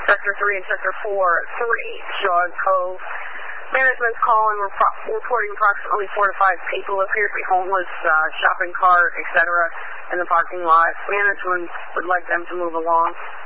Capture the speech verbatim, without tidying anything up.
Sector three and Sector four, three, Shaw's Cove. Management's calling, rep- reporting approximately four to five people appear to be homeless, uh, shopping cart, et cetera, in the parking lot. Management would like them to move along.